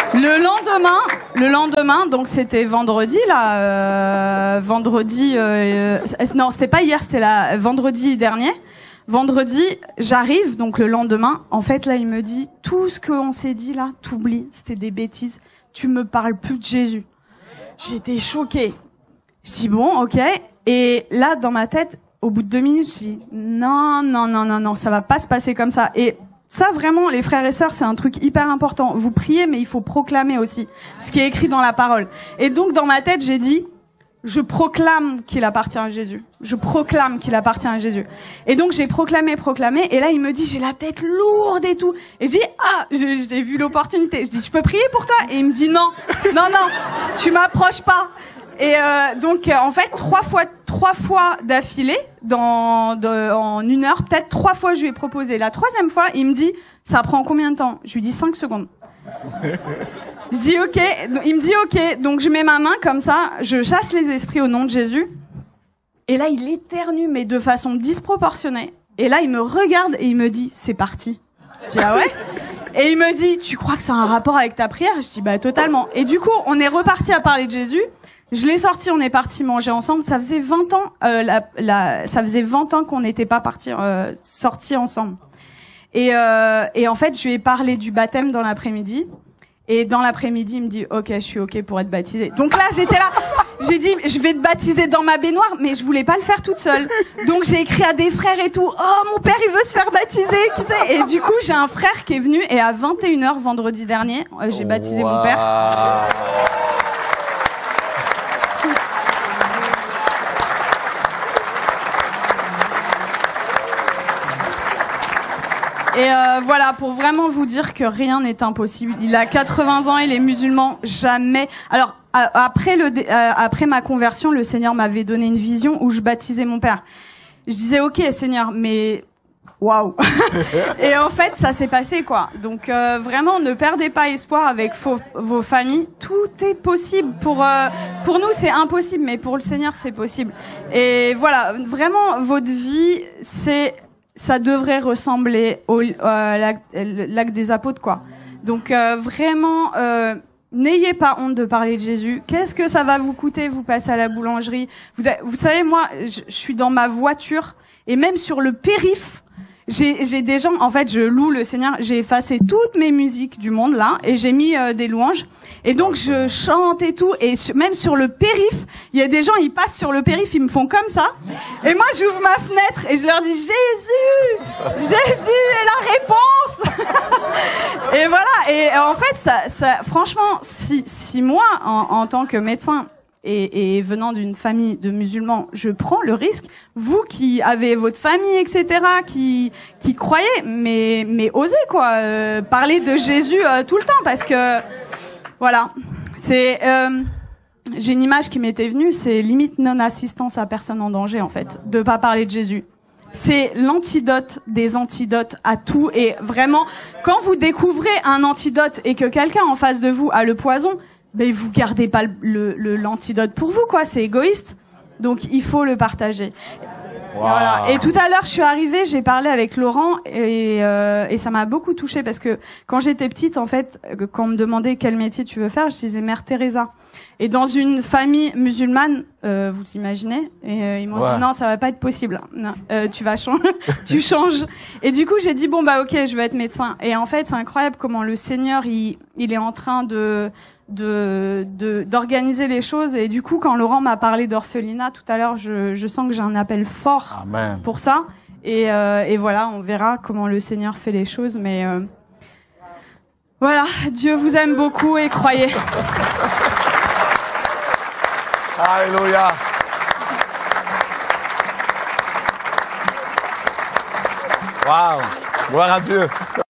Le lendemain, donc c'était vendredi là, non, c'était pas hier, c'était vendredi dernier. Vendredi, j'arrive, donc le lendemain, en fait là, il me dit tout ce qu'on s'est dit là, t'oublies, c'était des bêtises. Tu me parles plus de Jésus. J'étais choquée. Je dis bon, ok. Et là, dans ma tête, au bout de 2 minutes, je dis non, ça va pas se passer comme ça. Et ça, vraiment, les frères et sœurs, c'est un truc hyper important. Vous priez, mais il faut proclamer aussi ce qui est écrit dans la parole. Et donc, dans ma tête, j'ai dit, je proclame qu'il appartient à Jésus. Je proclame qu'il appartient à Jésus. Et donc, j'ai proclamé. Et là, il me dit, j'ai la tête lourde et tout. Et je dis, j'ai vu l'opportunité. Je dis, je peux prier pour toi? Et il me dit, non, tu m'approches pas. Et donc, en fait, trois fois d'affilée, en 1 heure, peut-être 3 fois, je lui ai proposé. La 3e fois, il me dit, ça prend combien de temps? Je lui dis 5 secondes. Je dis ok. Il me dit ok. Donc, je mets ma main comme ça, je chasse les esprits au nom de Jésus. Et là, il éternue, mais de façon disproportionnée. Et là, il me regarde et il me dit, c'est parti. Je dis, ah ouais? Et il me dit, tu crois que ça a un rapport avec ta prière? Je dis, bah, totalement. Et du coup, on est reparti à parler de Jésus. Je l'ai sorti, on est parti manger ensemble. Ça faisait 20 ans, ça faisait 20 ans qu'on n'était pas sortis ensemble. Et en fait, je lui ai parlé du baptême dans l'après-midi. Et dans l'après-midi, il me dit, ok, je suis ok pour être baptisé. Donc là, j'étais là. J'ai dit, je vais te baptiser dans ma baignoire, mais je voulais pas le faire toute seule. Donc j'ai écrit à des frères et tout. Oh, mon père, il veut se faire baptiser, qui sait? Et du coup, j'ai un frère qui est venu et à 21h vendredi dernier, j'ai baptisé mon père. Et voilà, pour vraiment vous dire que rien n'est impossible. Il a 80 ans, il est musulman, jamais. Alors après ma conversion, le Seigneur m'avait donné une vision où je baptisais mon père. Je disais OK Seigneur, mais waouh. Et en fait, ça s'est passé quoi. Donc vraiment, ne perdez pas espoir avec vos familles. Tout est possible. Pour nous, c'est impossible, mais pour le Seigneur, c'est possible. Et voilà, vraiment, votre vie, ça devrait ressembler au l'acte des apôtres, quoi. Donc vraiment, n'ayez pas honte de parler de Jésus. Qu'est-ce que ça va vous coûter? Vous passez à la boulangerie. Vous savez, moi, je suis dans ma voiture et même sur le périph', j'ai des gens. En fait, je loue le Seigneur. J'ai effacé toutes mes musiques du monde là et j'ai mis des louanges. Et donc je chante et tout, et même sur le périph', il y a des gens, ils passent sur le périph', ils me font comme ça, et moi j'ouvre ma fenêtre et je leur dis Jésus est la réponse. Et voilà, et en fait ça franchement, si moi en tant que médecin et venant d'une famille de musulmans, je prends le risque, vous qui avez votre famille, etc., qui croyez, mais osez quoi, parler de Jésus tout le temps, parce que voilà, j'ai une image qui m'était venue, c'est limite non-assistance à personne en danger, en fait, de pas parler de Jésus. C'est l'antidote des antidotes à tout, et vraiment, quand vous découvrez un antidote et que quelqu'un en face de vous a le poison, ben vous gardez pas l'antidote pour vous, quoi, c'est égoïste. Donc il faut le partager. Wow. Voilà. Et tout à l'heure, je suis arrivée, j'ai parlé avec Laurent et ça m'a beaucoup touchée parce que quand j'étais petite, en fait, quand on me demandait quel métier tu veux faire, je disais Mère Teresa. Et dans une famille musulmane, vous imaginez, et ils m'ont dit non, ça va pas être possible. Non, tu vas changer, tu changes. Et du coup, j'ai dit bon bah ok, je veux être médecin. Et en fait, c'est incroyable comment le Seigneur il est en train d'organiser les choses. Et du coup, quand Laurent m'a parlé d'orphelinat tout à l'heure, je sens que j'ai un appel fort pour ça. Et voilà, on verra comment le Seigneur fait les choses. Mais voilà, Dieu vous aime beaucoup et croyez. Alléluia. Wow, gloire à Dieu.